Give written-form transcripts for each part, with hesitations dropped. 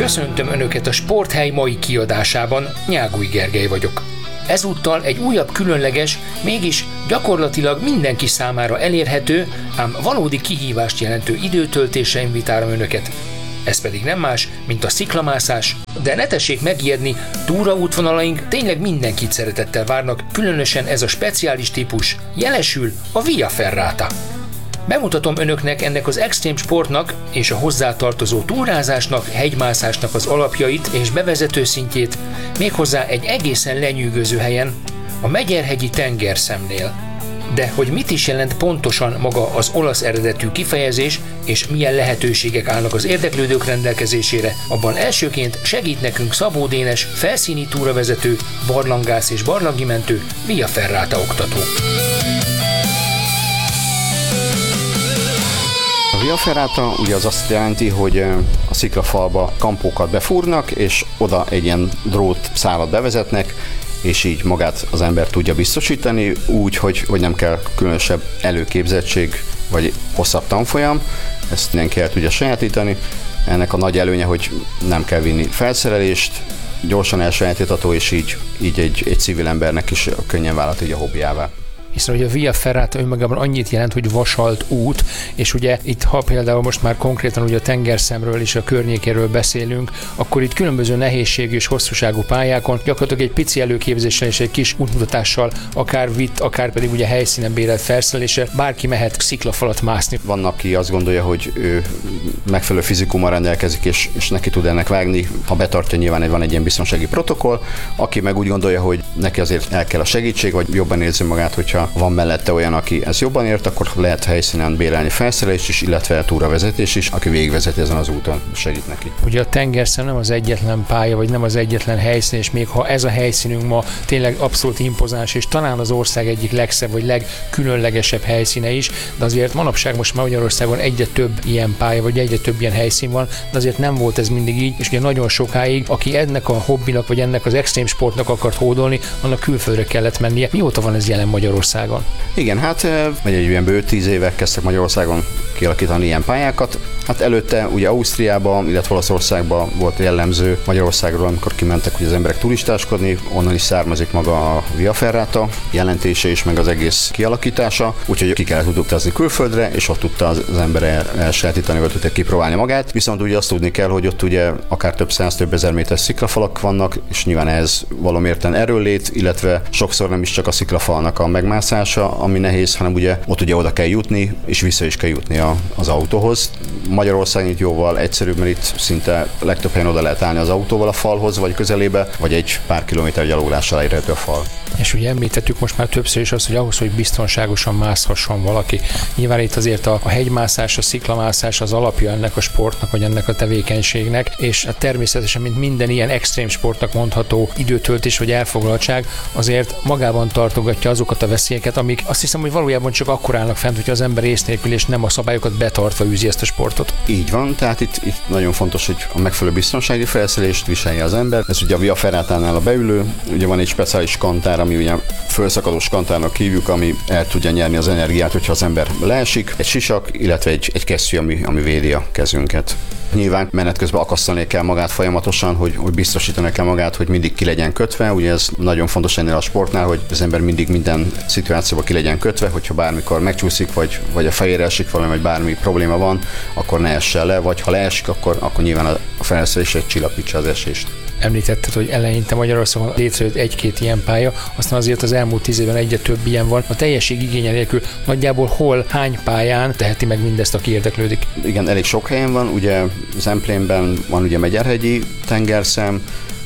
Köszöntöm Önöket a Sporthely mai kiadásában, Nyágúj Gergely vagyok. Ezúttal egy újabb különleges, mégis gyakorlatilag mindenki számára elérhető, ám valódi kihívást jelentő időtöltésre invitálom Önöket. Ez pedig nem más, mint a sziklamászás, de ne tessék megijedni, túraútvonalaink tényleg mindenkit szeretettel várnak, különösen ez a speciális típus, jelesül a Via Ferrata. Bemutatom Önöknek ennek az extrém sportnak és a hozzátartozó túrázásnak, hegymászásnak az alapjait és bevezető szintjét, méghozzá egy egészen lenyűgöző helyen, a Megyerhegyi tengerszemnél. De hogy mit is jelent pontosan maga az olasz eredetű kifejezés, és milyen lehetőségek állnak az érdeklődők rendelkezésére, abban elsőként segít nekünk Szabó Dénes, felszíni túravezető, barlangász és barlangi mentő, Via Ferrata oktató. A Via Ferrata ugye az azt jelenti, hogy a sziklafalba kampókat befúrnak, és oda egy ilyen drótszálat bevezetnek, és így magát az ember tudja biztosítani, úgy, hogy nem kell különösebb előképzettség, vagy hosszabb tanfolyam, ezt mindenki el tudja sajátítani. Ennek a nagy előnye, hogy nem kell vinni felszerelést, gyorsan elsajátítható, és így egy civil embernek is könnyen válhat így a hobbiává. Hiszen ugye a Via Ferrata önmagában annyit jelent, hogy vasalt út, és ugye itt, ha például most már konkrétan ugye a tengerszemről és a környékéről beszélünk, akkor itt különböző nehézségű és hosszúságú pályákon gyakorlatilag egy pici előképzéssel és egy kis útmutatással, akár vitt, akár pedig ugye helyszínen bérelt felszereléssel bárki mehet sziklafalat mászni. Van, aki azt gondolja, hogy ő megfelelő fizikummal rendelkezik, és neki tud ennek vágni, ha betartja, nyilván van egy ilyen biztonsági protokoll, aki meg úgy gondolja, hogy neki azért el kell a segítség, vagy jobban érzi magát, hogyha van mellette olyan, aki ezt jobban ért, akkor lehet helyszínen bérelni felszerelést is, illetve túravezetés is, aki végigvezeti ezen az úton, segít neki. Ugye a tengerszem nem az egyetlen pálya, vagy nem az egyetlen helyszín, és még ha ez a helyszínünk ma tényleg abszolút impozáns, és talán az ország egyik legszebb, vagy legkülönlegesebb helyszíne is, de azért manapság most Magyarországon egyre több ilyen pálya, vagy egyre több ilyen helyszín van, de azért nem volt ez mindig így, és ugye nagyon sokáig, aki ennek a hobbinak, vagy ennek az extrém sportnak akart hódolni, annak külföldre kellett mennie. Mióta van ez jelen Magyarországon? Igen, hát egy ilyen bő 10 éve kezdtek Magyarországon kialakítani ilyen pályákat. Hát előtte ugye Ausztriában, illetve Olaszországban volt jellemző Magyarországról, amikor kimentek ugye az emberek turistáskodni, onnan is származik maga a Via Ferrata jelentése és meg az egész kialakítása, úgyhogy ki kellett utazni külföldre, és ott tudta az ember elsajátítani, vagy tudta kipróbálni magát. Viszont ugye azt tudni kell, hogy ott ugye akár több száz, több ezer méter sziklafalak vannak, és nyilván ez valamérten erőllét, illetve sokszor nem is csak a sziklafalnak a megmászása, ami nehéz, hanem ugye ott ugye oda kell jutni, és vissza is kell jutni az autóhoz. Magyarországon itt jóval egyszerűbb, mert itt szinte legtöbb helyen oda lehet állni az autóval a falhoz, vagy közelébe, vagy egy pár kilométer gyalogolással elérhető a fal. És ugye említettük most már többször is azt, hogy ahhoz, hogy biztonságosan mászhasson valaki. Nyilván itt azért a hegymászás, a sziklamászás az alapja ennek a sportnak, vagy ennek a tevékenységnek, és természetesen, mint minden ilyen extrém sportnak mondható időtöltés vagy elfoglaltság, azért magában tartogatja azokat a veszélyeket, amik azt hiszem, hogy valójában csak akkor állnak fent, hogyha az ember ész nélkül és nem a szabályokat betartva űzi ezt a sportot. Így van, tehát itt nagyon fontos, hogy a megfelelő biztonsági felszerelést viselje az ember. Ez ugye a Via Ferratánál a beülő, ugye van egy speciális kantár, ami ugye fölszakadós kantárnak hívjuk, ami el tudja nyerni az energiát, hogyha az ember leesik, egy sisak, illetve egy kesztyű, ami védi a kezünket. Nyilván menet közben akasztani kell magát folyamatosan, hogy biztosítani kell magát, hogy mindig ki legyen kötve. Ugye ez nagyon fontos ennél a sportnál, hogy az ember mindig minden szituációban ki legyen kötve, hogyha bármikor megcsúszik, vagy a fejére esik valami, vagy bármi probléma van, akkor ne essen le, vagy ha leesik, akkor nyilván a felszerelés egy csillapítsa az esést. Említetted, hogy eleinte Magyarországon létrejött egy-két ilyen pálya, aztán azért az elmúlt 10 évben egyre több ilyen van. A teljesség igénye nélkül nagyjából hol, hány pályán teheti meg mindezt, aki érdeklődik? Igen, elég sok helyen van, ugye Zemplénben van ugye Megyerhegyi tengerszem,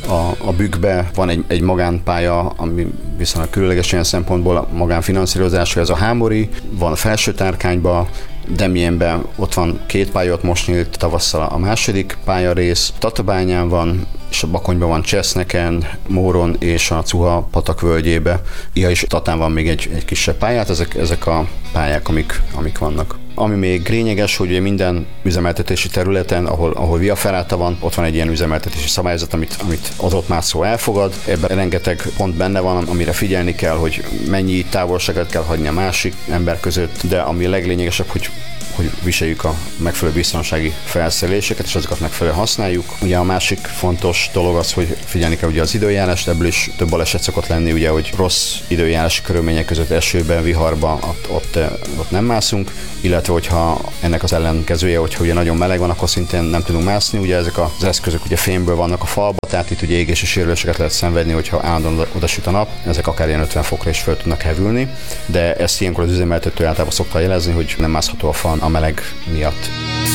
a Bükkbe van egy magánpálya, ami viszonylag különleges ilyen szempontból a magánfinanszírozása, ez a Hámori, van a Felső-Tárkányban, Demjénben ott van 2 pálya, ott most nyílt tavasszal a második pályarész, Tatabányán van, és a Bakonyban van Cseszneken, Móron és a Cuha patak völgyébe. És Tatán van még egy kisebb pályát, ezek a pályák, amik vannak. Ami még lényeges, hogy minden üzemeltetési területen, ahol Via Ferrata van, ott van egy ilyen üzemeltetési szabályzat, amit adott mászó elfogad. Ebben rengeteg pont benne van, amire figyelni kell, hogy mennyi távolságot kell hagyni a másik ember között, de ami leglényegesebb, hogy hogy viseljük a megfelelő biztonsági felszereléseket, és azokat megfelelően használjuk. Ugye a másik fontos dolog az, hogy figyelni kell ugye az időjárást, ebből is több baleset szokott lenni, ugye, hogy rossz időjárási körülmények között, esőben, viharban, ott nem mászunk, illetve hogyha ennek az ellenkezője, hogyha ugye nagyon meleg van, akkor szintén nem tudunk mászni, ugye ezek az eszközök ugye fémből vannak a falba, tehát itt ugye égési sérüléseket lehet szenvedni, hogyha állandóan odasüt a nap, ezek akár ilyen 50 fokra is föl tudnak hevülni, de ezt ilyenkor az üzemeltető általában szokta jelezni, hogy nem mászható a fal a meleg miatt.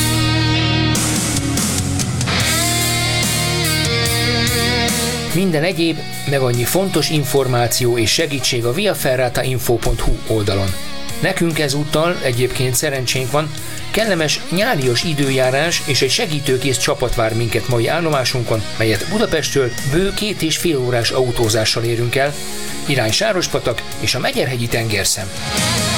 Minden egyéb, meg annyi fontos információ és segítség a viaferratainfo.hu oldalon. Nekünk ezúttal egyébként szerencsénk van, kellemes nyárias időjárás és egy segítőkész csapat vár minket mai állomásunkon, melyet Budapesttől bő 2,5 órás autózással érünk el, irány Sárospatak és a Megyerhegyi tengerszem.